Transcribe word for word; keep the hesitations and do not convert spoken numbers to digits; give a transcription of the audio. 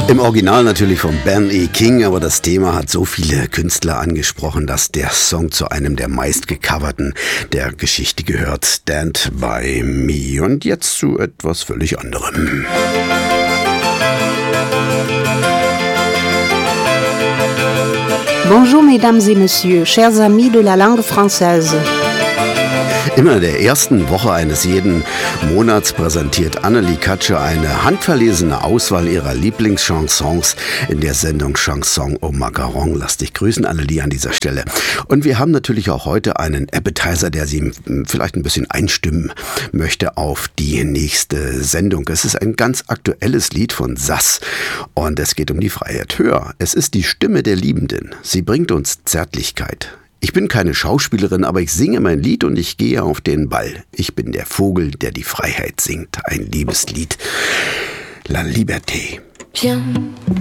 Im Original natürlich von Ben E. King, aber das Thema hat so viele Künstler angesprochen, dass der Song zu einem der meistgecoverten der Geschichte gehört. Stand by Me. Und jetzt zu etwas völlig anderem. Bonjour mesdames et messieurs, chers amis de la langue française. Immer in der ersten Woche eines jeden Monats präsentiert Annelie Katscher eine handverlesene Auswahl ihrer Lieblingschansons in der Sendung Chanson au Macaron. Lass dich grüßen, Annelie, an dieser Stelle. Und wir haben natürlich auch heute einen Appetizer, der Sie vielleicht ein bisschen einstimmen möchte auf die nächste Sendung. Es ist ein ganz aktuelles Lied von Sass und es geht um die Freiheit. Hör, es ist die Stimme der Liebenden. Sie bringt uns Zärtlichkeit. Ich bin keine Schauspielerin, aber ich singe mein Lied und ich gehe auf den Ball. Ich bin der Vogel, der die Freiheit singt. Ein Liebeslied. La Liberté. Viens.